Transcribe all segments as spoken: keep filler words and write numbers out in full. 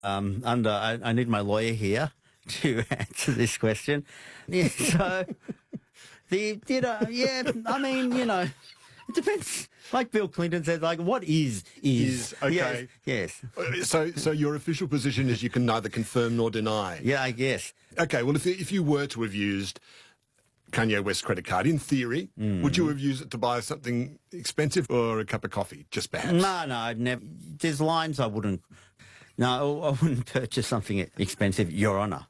Um, under, I, I need my lawyer here to answer this question. Yeah, so the did uh, yeah, I mean, you know, it depends. Like Bill Clinton said, like what is is, Is, okay. Yes, yes. So, so your official position is you can neither confirm nor deny. Yeah, I guess. Okay, well, if if you were to have used Kanye West's credit card, in theory, Mm. would you have used it to buy something expensive or a cup of coffee, just perhaps? No, no, I'd never. There's lines I wouldn't. No, I wouldn't purchase something expensive, Your Honour.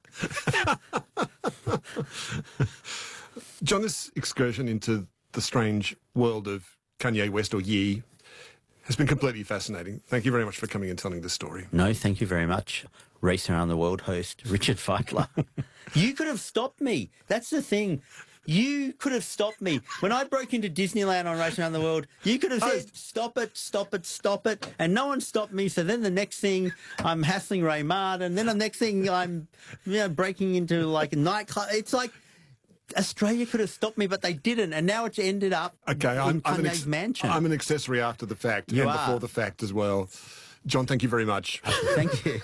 John, this excursion into the strange world of Kanye West, or Ye, has been completely fascinating. Thank you very much for coming and telling this story. No, thank you very much. Race Around the World host, Richard Feitler. You could have stopped me. That's the thing. You could have stopped me. When I broke into Disneyland on Race Around the World, you could have said, stop it, stop it, stop it. And no one stopped me. So then the next thing, I'm hassling Raymond. And then the next thing, I'm you know, breaking into like a nightclub. It's like Australia could have stopped me, but they didn't. And now it's ended up Okay, in I'm, I'm, an Kanye's ex- mansion. I'm an accessory after the fact You and are. before the fact as well. John, thank you very much. Thank you.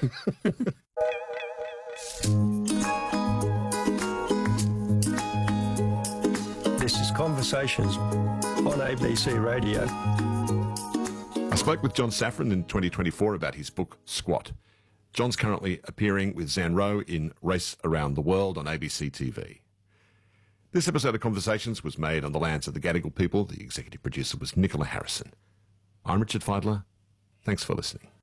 This is Conversations on A B C Radio. I spoke with John Safran in twenty twenty-four about his book, Squat. John's currently appearing with Zan Rowe in Race Around the World on A B C T V. This episode of Conversations was made on the lands of the Gadigal people. The executive producer was Nicola Harrison. I'm Richard Feidler. Thanks for listening.